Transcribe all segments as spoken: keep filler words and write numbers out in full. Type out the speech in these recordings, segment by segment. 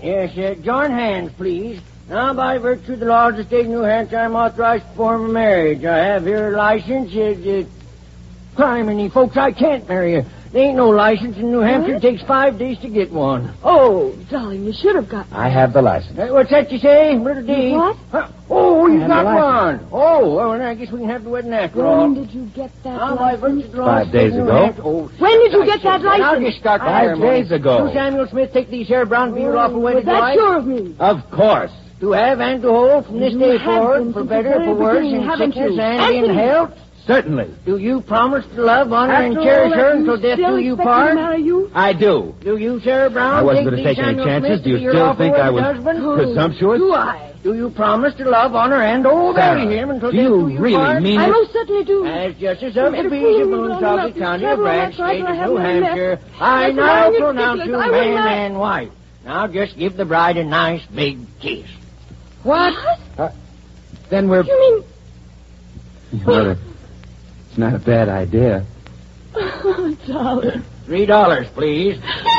Yes, uh, join hands, please. Now, by virtue of the laws of the state of New Hampshire, I'm authorized to perform a marriage. I have here a license. It's uh, crime, and folks, I can't marry you. There ain't no license in New Hampshire. What? It takes five days to get one. Oh, darling, you should have got I have the license. Uh, what's that you say, little D? What? Huh? Oh, you have got the license. one. Oh, well, then I guess we can have the wedding after all. When did you get that Now, by virtue license? of the laws Five of the state days of New ago. Hampshire- Oh, When did you I get said that I'll license? just start the Five ceremony. days ago. You, Samuel Smith, take these here brown beaver lawful Was wedded that wife. sure of me? Of course. To have and to hold from this You day have forward, been for since the better, very for worse, beginning, in haven't sickness you? and in Anthony. health. Certainly. Do you promise to love, honor, and After cherish all her that, until you death still do you expect me part? to marry you? I do. Do you, Sarah Brown, I wasn't take going to these take any Samuel chances. Smith Do you to your still lawful think I wedded was husband? presumptuous? Do I? Do you promise to love, honor, and obey Sarah, him until do death you do you really part? mean I it? most certainly do. As Justice of the If Peace we of were long enough Woonsocket to County of travel Branch, that right, State I of have New no Hampshire, left. I That's now why it's pronounce you ridiculous. I will man not- and wife. Now just give the bride a nice big kiss. What? Uh, then we're... You mean... You know, it's not a bad idea. Oh, darling. Three dollars, please.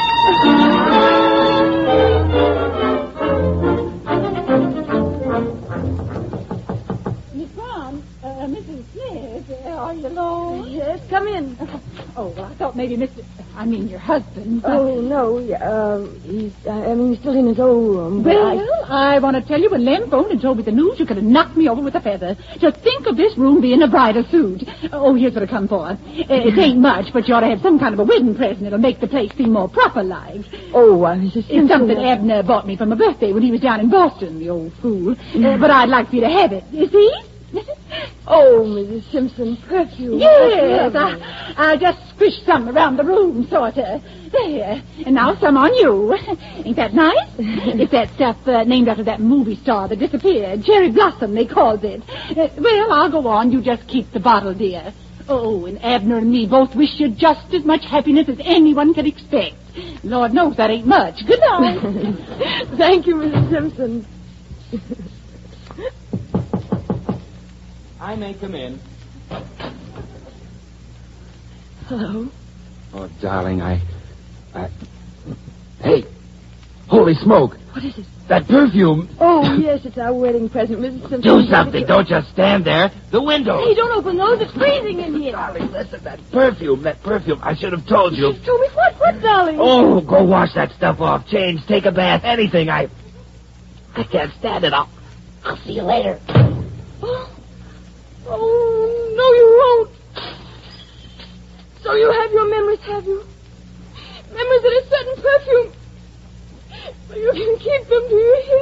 Miss Brown, uh, Missus Smith, uh, are you alone? Yes, come in. Oh, well, I thought maybe Mister I mean, your husband. Oh, no. Um, he's, uh, I mean, he's still in his old room. But Well, I... want to tell you, when Lem phoned and told me the news, you could have knocked me over with a feather. Just think of this room being a bridal suit. Oh, here's what I come for. Uh, it ain't much, but you ought to have some kind of a wedding present. It'll make the place seem more proper-like. Oh, uh, Missus It's Simpson. something Abner bought me for my birthday when he was down in Boston, the old fool. Uh, but I'd like for you to have it. You see? Oh, Missus Simpson, perfume. Yes, That's I, I just squished some around the room, sort of. There. And now some on you. Ain't that nice? It's that stuff uh, named after that movie star that disappeared. Cherry Blossom, they called it. Uh, well, I'll go on. You just keep the bottle, dear. Oh, and Abner and me both wish you just as much happiness as anyone could expect. Lord knows that ain't much. Good night. Thank you, Missus Simpson. I may come in. Hello? Oh, darling, I... I... Hey! Holy smoke! What is it? That perfume! Oh, yes, it's our wedding present, Missus Simpson. Do something! Don't just stand there! The window! Hey, don't open those. It's freezing in here. Darling, listen, that perfume, that perfume. I should have told you. Just told me what, what, darling? Oh, go wash that stuff off. Change, take a bath, anything. I... I can't stand it. I'll... I'll see you later. Oh. Oh, no, you won't. So you have your memories, have you? Memories of a certain perfume. So you can keep them, do you hear?